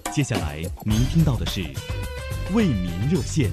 接下来您听到的是为民热线。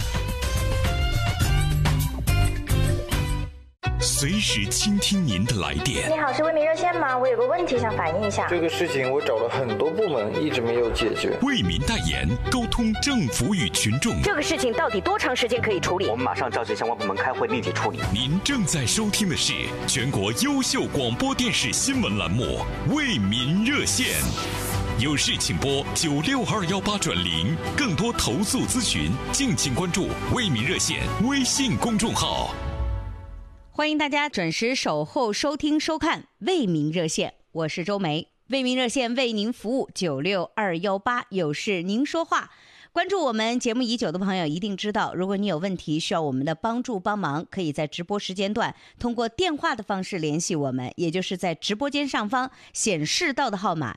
随时倾听您的来电。 你好，是为民热线吗？我有个问题想反映一下。 这个事情我找了很多部门，一直没有解决。 为民代言，沟通政府与群众。 这个事情到底多长时间可以处理？ 我们马上召集相关部门开会，立即处理。 您正在收听的是全国优秀广播电视新闻栏目《为民热线》。有事请拨96218转0，更多投诉咨询，敬请关注为民热线微信公众号。 欢迎大家准时守候收听收看为民热线，我是周梅。为民热线为您服务96218，有事您说话。关注我们节目已久的朋友一定知道，如果你有问题需要我们的帮助帮忙，可以在直播时间段通过电话的方式联系我们，也就是在直播间上方显示到的号码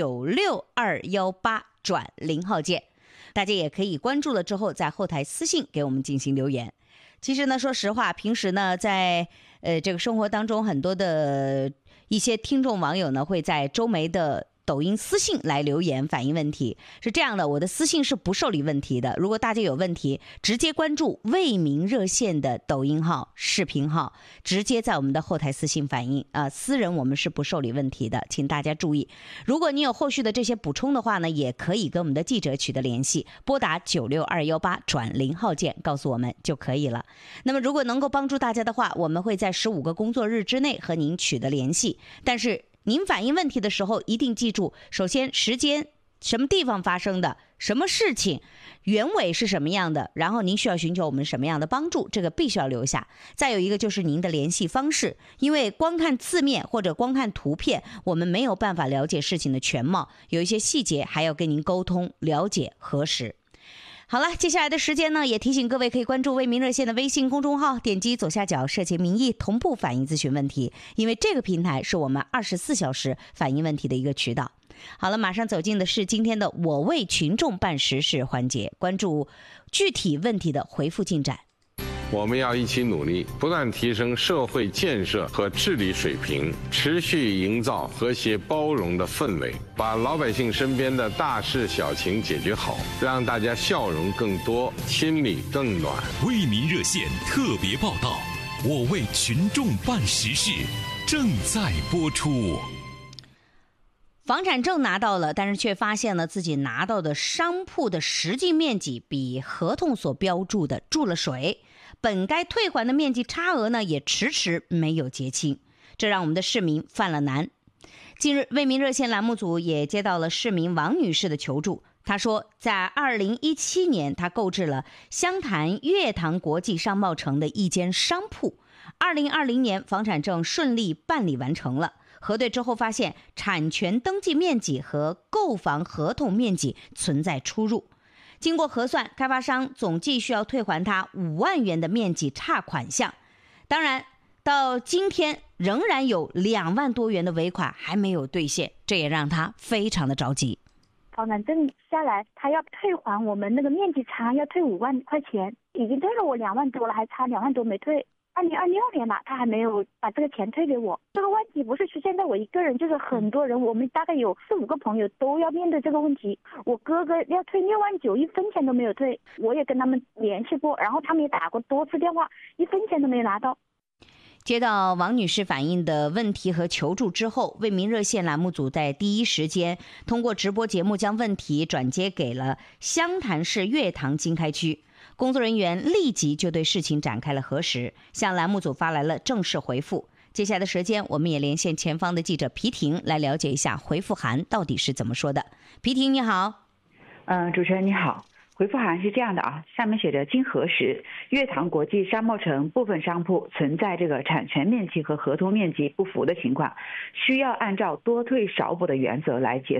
96218转0号键。大家也可以关注了之后在后台私信给我们进行留言。其实呢，说实话，平时呢，在这个生活当中，很多的一些听众网友呢，会在周梅的抖音私信来留言反映问题。是这样的，我的私信是不受理问题的。如果大家有问题，直接关注为民热线的抖音号、视频号，直接在我们的后台私信反映私人我们是不受理问题的，请大家注意。如果你有后续的这些补充的话呢，也可以跟我们的记者取得联系，拨打96218转0号键告诉我们就可以了。那么如果能够帮助大家的话，我们会在15个工作日之内和您取得联系。但是您反映问题的时候一定记住，首先时间，什么地方发生的，什么事情，原委是什么样的，然后您需要寻求我们什么样的帮助，这个必须要留下。再有一个就是您的联系方式，因为光看字面或者光看图片，我们没有办法了解事情的全貌，有一些细节还要跟您沟通了解核实。好了，接下来的时间呢，也提醒各位可以关注为民热线的微信公众号，点击左下角社情民意同步反映咨询问题，因为这个平台是我们24小时反映问题的一个渠道。好了，马上走进的是今天的我为群众办实事环节，关注具体问题的回复进展。 我们要一起努力，不断提升社会建设和治理水平，持续营造和谐包容的氛围，把老百姓身边的大事小情解决好，让大家笑容更多，心里更暖。 为民热线特别报道，我为群众办实事，正在播出。 房产证拿到了，但是却发现了自己拿到的商铺的实际面积比合同所标注的注了水，本该退还的面积差额呢，也迟迟没有结清，这让我们的市民犯了难。近日，为民热线栏目组也接到了市民王女士的求助。她说，在2017年，她购置了湘潭悦堂国际商贸城的一间商铺，2020年房产证顺利办理完成了。核对之后发现，产权登记面积和购房合同面积存在出入。经过核算，开发商总计需要退还他5万元的面积差款项。当然，到今天仍然有2万多元的尾款还没有兑现，这也让他非常的着急。 房产证下来，他要退还我们那个面积差，要退5万块钱，已经退了我2万多了，还差2万多没退。2026年了，他还没有把这个钱退给我。这个问题不是出现在我一个人，就是很多人，我们大概有4、5个朋友都要面对这个问题。我哥哥要退6万9，1分钱都没有退，我也跟他们联系过，然后他们也打过多次电话，1分钱都没有拿到。 接到王女士反映的问题和求助之后，为民热线栏目组在第一时间通过直播节目将问题转接给了湘潭市悦堂经开区。工作人员立即就对事情展开了核实，向栏目组发来了正式回复。接下来的时间，我们也连线前方的记者皮婷来了解一下回复函到底是怎么说的。皮婷，你好。 主持人你好。回复函是这样的啊，上面写着经核实，悦堂国际商贸城部分商铺存在这个产权面积和合同面积不符的情况，需要按照多退少补的原则来结